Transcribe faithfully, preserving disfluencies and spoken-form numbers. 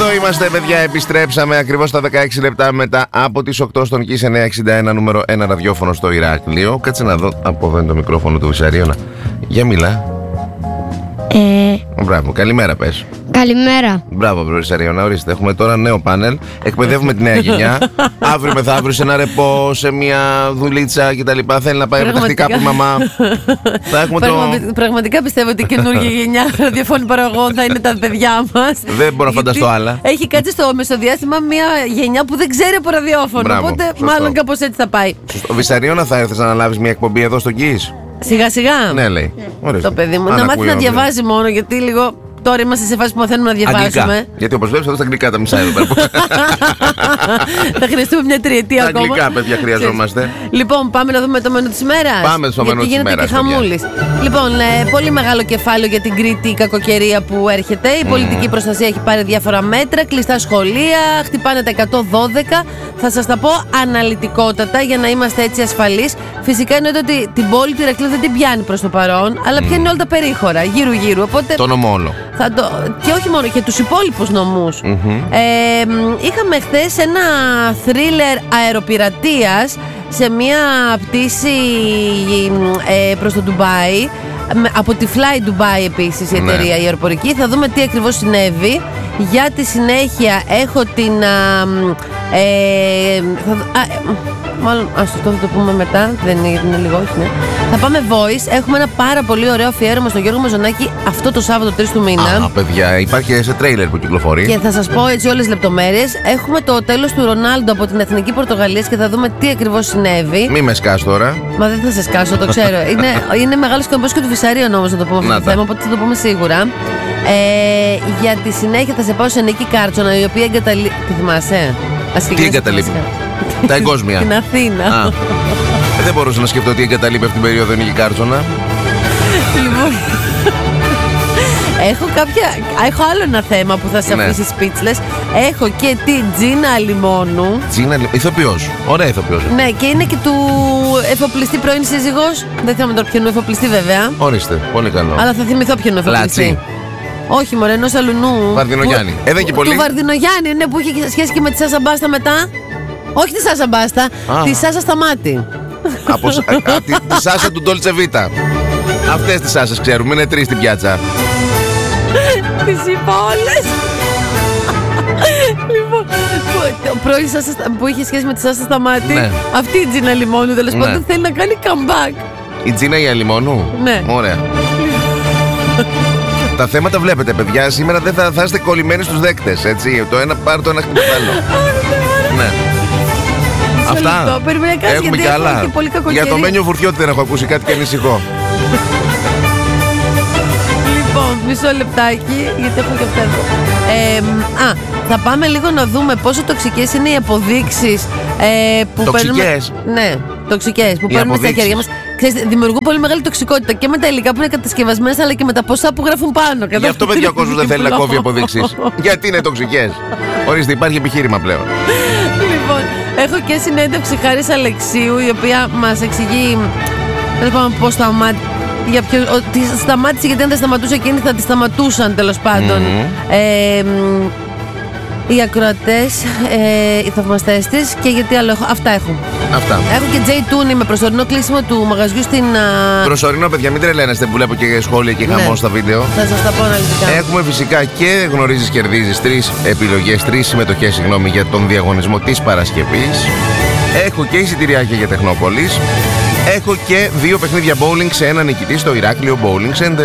Εδώ είμαστε, παιδιά, επιστρέψαμε ακριβώς τα δεκαέξι λεπτά μετά από τις οκτώ στον Kiss εννιακόσια εξήντα ένα, νούμερο ένα ραδιόφωνο στο Ηράκλειο. Κάτσε να δω από εδώ είναι το μικρόφωνο του Βυσαρίωνα. Για μιλά. Ε... Μπράβο, καλημέρα πες. Καλημέρα. Μπράβο, Βυσαρίωνα, ορίστε. Έχουμε τώρα νέο πάνελ. Εκπαιδεύουμε τη νέα γενιά. Αύριο μεθαύριο σε ένα ρεπό, σε μια δουλίτσα κτλ. Θέλει να πάει μεταχτικά από η μαμά. Θα έχουμε Πραγμα... το... Πραγματικά πιστεύω ότι η καινούργια γενιά ραδιοφώνου παραγωγών θα είναι τα παιδιά μας. Δεν μπορώ να φανταστώ άλλα. Έχει κάτσει στο μεσοδιάστημα μια γενιά που δεν ξέρει από ραδιόφωνο. Μπράβο, οπότε σωστό. μάλλον κάπως έτσι θα πάει. Ο Βυσαρίωνα, θα έρθεις να αναλάβεις μια εκπομπή εδώ στο Kiss? Σιγά σιγά. Ναι, λέει. Ορίστε. Το παιδί μου. Αν Να μάθει ακούει να ο διαβάζει μόνο, γιατί λίγο. Τώρα είμαστε σε φάση που μαθαίνουμε να διαβάσουμε. Αγγλικά. Γιατί όπως βλέπεις εδώ στα αγγλικά τα μισά εδώ πέρα. Θα χρειαστούμε μια τριετία Τα ακόμα. αγγλικά, παιδιά, χρειαζόμαστε. Λοιπόν, πάμε να δούμε το μενού της ημέρας. Πάμε στο μενού της ημέρας. Γιατί γίνεται και χαμούλης. Λοιπόν, ε, πολύ μεγάλο κεφάλαιο για την Κρήτη, η κακοκαιρία που έρχεται. Η πολιτική προστασία έχει πάρει διάφορα μέτρα, κλειστά σχολεία, χτυπάνε τα εκατόν δώδεκα. Θα σας τα πω αναλυτικότατα για να είμαστε έτσι ασφαλείς. Φυσικά εννοείται ότι την πόλη του Ηρακλείου δεν την πιάνει προς το παρόν, αλλά πιάνει όλα τα περίχωρα, γύρω-γύρω. Οπότε. Το νομό όλο. Θα το, και όχι μόνο, και τους υπόλοιπους νομούς. Mm-hmm. Ε, είχαμε χθες ένα θρίλερ αεροπειρατείας σε μια πτήση ε, προς το Ντουμπάι. Από τη Fly Dubai επίσης η εταιρεία, ναι, η αεροπορική. Θα δούμε τι ακριβώς συνέβη. Για τη συνέχεια έχω την... Α, ε, θα, α, μάλλον, ας το, θα το πούμε μετά. Δεν είναι, είναι λίγο, όχι, ναι. Θα πάμε voice. Έχουμε ένα πάρα πολύ ωραίο αφιέρωμα στον Γιώργο Μαζονάκη αυτό το Σάββατο τρεις του μήνα. Α, παιδιά, υπάρχει σε τρέιλερ που κυκλοφορεί. Και θα σας πω έτσι όλες τις λεπτομέρειες. Έχουμε το τέλος του Ρονάλντο από την Εθνική Πορτογαλίας και θα δούμε τι ακριβώς συνέβη. Μη με σκάς τώρα. Μα δεν θα σε σκάσω, το ξέρω. είναι, είναι μεγάλος κομπός και του Βυσαρίων όμως να το πούμε αυτό το θέμα, οπότε θα το πούμε σίγουρα. Ε, για τη συνέχεια θα σε πάω σε Νίκη Κάρτσονα, η οποία εγκαταλείπει. Τη θυμάσαι? Τι εγκαταλείπει? Τα εγκόσμια. Την Αθήνα. Α, δεν μπορούσα να σκεφτώ ότι εγκαταλείπει αυτή την περίοδο η Νίκη Κάρτσονα. Λοιπόν. Έχω, κάποια, έχω άλλο ένα θέμα που θα σε αφήσει, ναι, speechless. Έχω και τη Τζίνα Αλιμόνου. Τζίνα Αλιμόνου, ηθοποιός. Ωραία ηθοποιός. Ναι, και είναι και του εφοπλιστή πρώην σύζυγος. Δεν θυμάμαι τώρα ποιον εφοπλιστή, βέβαια. Ορίστε, πολύ καλό. Αλλά θα θυμηθώ ποιον εφοπλιστή. Λάτσι. Όχι, μωρέ, ενός αλουνού. Βαρδινογιάννη. Ε, δεν και πολύ. Του Βαρδινογιάννη, ναι, που είχε σχέση και με τη Σάσα Μπάστα μετά. Όχι τη Σάσα Μπάστα, Α. τη Σάσα Σταμάτη. Από, α, α, τη, τη Σάσα του Ντόλτσε Βίτα. Αυτές τις Σάσες ξέρουμε, είναι τρεις στην πιάτσα. Τις είπα όλες. Λοιπόν, το πρώην Σάσα που είχε σχέση με τη Σάσα Σταμάτη, ναι, αυτή η Τζίνα Λιμόνου, τέλος πάντων, ναι, θέλει να κάνει comeback. Η Τζίνα η Αλιμόνου. Ναι. Ωραία. Τα θέματα βλέπετε, παιδιά. Σήμερα δεν θα, θα είστε κολλημένοι στους δέκτες, έτσι. Το ένα πάρει το ένα χτυπάει το άλλο. Ναι. Αυτά. Έχουμε κι άλλα. Για το Μένιο Βουρτιώτη δεν έχω ακούσει κάτι και ανησυχώ. Λοιπόν, μισό λεπτάκι, γιατί έχω και αυτά εδώ. Ε, α, θα πάμε λίγο να δούμε πόσο τοξικές είναι οι αποδείξεις ε, που τοξικές. παίρνουμε. Ναι, τοξικές που οι παίρνουμε αποδείξεις στα χέρια μας. Ξέρετε, δημιουργούν πολύ μεγάλη τοξικότητα και με τα υλικά που είναι κατασκευασμένα, αλλά και με τα ποσά που γράφουν πάνω. Γι' αυτό, παιδιά, ο κόσμος δεν θέλει να κόβει αποδείξεις. Γιατί είναι τοξικές. Ορίστε, υπάρχει επιχείρημα πλέον. Λοιπόν, έχω και συνέντευξη Χάρης Αλεξίου, η οποία μας εξηγεί πώς σταμάτησε. Για ποιο, ότι σταμάτησε, γιατί αν δεν σταματούσε εκείνη θα τη σταματούσαν, τέλος πάντων. Mm-hmm. ε, οι ακροατές, ε, οι θαυμαστές της, και γιατί άλλο έχω. Αυτά έχω. Αυτά. Έχω και Τζέι Τούνι με προσωρινό κλείσιμο του μαγαζιού στην. Α... Προσωρινό, παιδιά, μην τρελαίνεστε που βλέπω και σχόλια και χαμό, ναι, στα βίντεο. Θα σας τα πω αναλυτικά. Έχουμε φυσικά και γνωρίζεις, κερδίζεις τρεις επιλογές, τρεις συμμετοχές, συγγνώμη, για τον διαγωνισμό της Παρασκευής. Έχω και εισιτηριάκια για Τεχνόπολης. Έχω και δύο παιχνίδια bowling σε ένα νικητή στο Ηράκλειο Bowling Center.